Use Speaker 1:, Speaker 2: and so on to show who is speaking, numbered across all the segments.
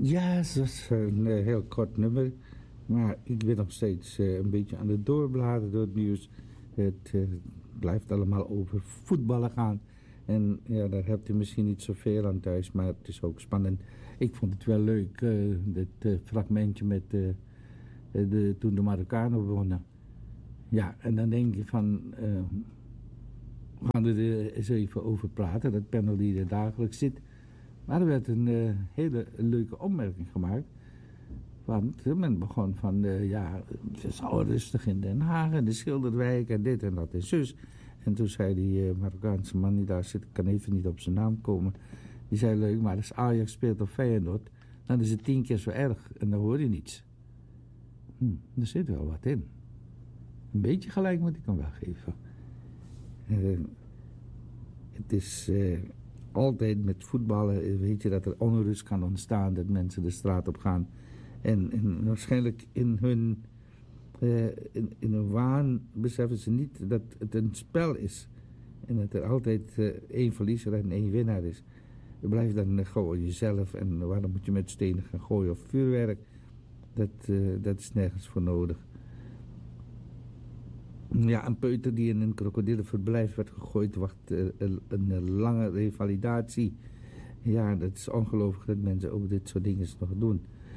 Speaker 1: Ja, het was een heel kort nummer. Maar ik ben nog steeds een beetje aan het doorbladeren door het nieuws. Het blijft allemaal over voetballen gaan. En ja, daar hebt u misschien niet zoveel aan thuis, maar het is ook spannend. Ik vond het wel leuk, dit fragmentje met toen de Marokkanen wonnen. Ja, en dan denk je van, we gaan er eens even over praten, dat panel die er dagelijks zit. Maar er werd een hele leuke opmerking gemaakt. Want men begon van, ja, het is al rustig in Den Haag en de Schilderwijk en dit en dat en zus. En toen zei die Marokkaanse man die daar zit, ik kan even niet op zijn naam komen. Die zei, leuk, maar als Ajax speelt op Feyenoord, dan is het 10 keer zo erg en dan hoor je niets. Er zit wel wat in. Een beetje gelijk moet ik hem wel geven. Het is altijd met voetballen, weet je, dat er onrust kan ontstaan, dat mensen de straat op gaan. En waarschijnlijk in hun waan beseffen ze niet dat het een spel is. En dat er altijd 1 verliezer en 1 winnaar is. Je blijft dan gewoon jezelf. En waarom moet je met stenen gaan gooien of vuurwerk? Dat is nergens voor nodig. Ja, een peuter die in een krokodillenverblijf werd gegooid, wacht een lange revalidatie. Ja, dat is ongelooflijk dat mensen ook dit soort dingen nog doen.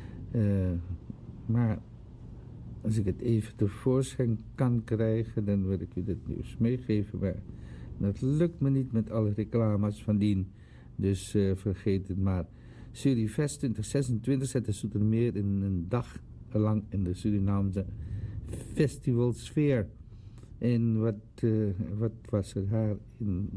Speaker 1: Maar als ik het even tevoorschijn kan krijgen, dan wil ik u dit nieuws meegeven. Maar dat lukt me niet met alle reclames van dien. Dus vergeet het maar. Surifest 2026 zet de Zoetermeer in een dag lang in de Surinaamse festivalsfeer. En wat was er daar in...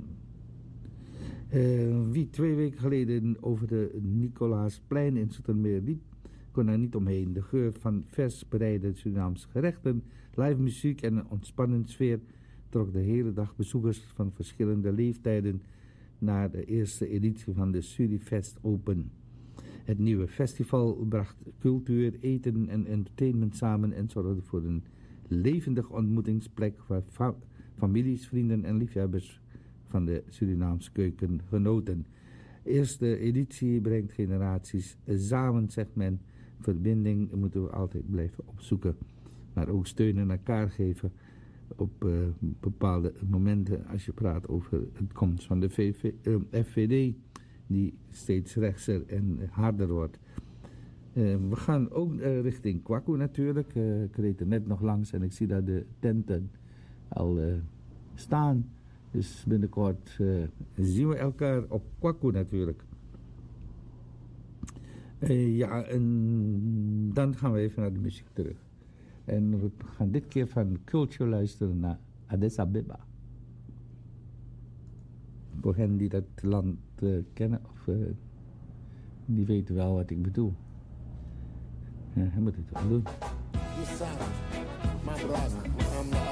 Speaker 1: wie 2 weken geleden over de Nicolaasplein in Zoetermeer liep, kon daar niet omheen. De geur van vers bereide Surinaamse gerechten, live muziek en een ontspannende sfeer trok de hele dag bezoekers van verschillende leeftijden naar de eerste editie van de Surifest Open. Het nieuwe festival bracht cultuur, eten en entertainment samen en zorgde voor een levendige ontmoetingsplek waar families, vrienden en liefhebbers van de Surinaamse keuken genoten. Eerste editie brengt generaties samen, zegt men. Verbinding moeten we altijd blijven opzoeken. Maar ook steun aan elkaar geven op bepaalde momenten als je praat over het komst van de FVD, die steeds rechtser en harder wordt. We gaan ook richting Kwaku natuurlijk. Ik reed er net nog langs en ik zie daar de tenten al staan. Dus binnenkort zien we elkaar op Kwaku natuurlijk. Ja, en dan gaan we even naar de muziek terug. En we gaan dit keer van Culture luisteren naar Addis Abeba. Voor hen die dat land kennen of die weten wel wat ik bedoel. Ja, hij moet het wel doen.